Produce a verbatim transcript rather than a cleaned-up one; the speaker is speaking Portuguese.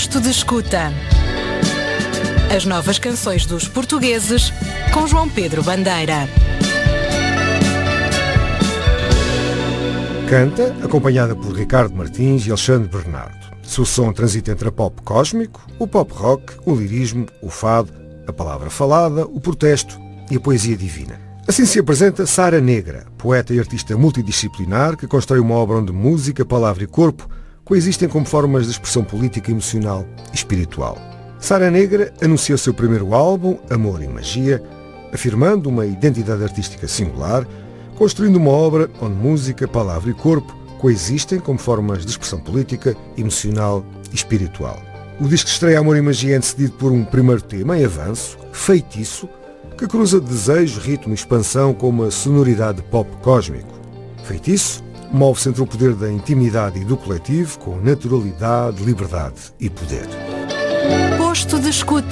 Posto de escuta. As novas canções dos portugueses com João Pedro Bandeira. Canta, acompanhada por Ricardo Martins e Alexandre Bernardo. Seu som transita entre a pop cósmico, o pop rock, o lirismo, o fado, a palavra falada, o protesto e a poesia divina. Assim se apresenta Sara Negra, poeta e artista multidisciplinar que constrói uma obra onde música, palavra e corpo coexistem como formas de expressão política, emocional e espiritual. Sara Negra anuncia o seu primeiro álbum, Amor e Magia, afirmando uma identidade artística singular, construindo uma obra onde música, palavra e corpo coexistem como formas de expressão política, emocional e espiritual. O disco de estreia Amor e Magia é antecedido por um primeiro tema em avanço, Feitiço, que cruza desejo, ritmo e expansão com uma sonoridade pop cósmico. Feitiço move-se entre o poder da intimidade e do coletivo com naturalidade, liberdade e poder. Posto de escuta.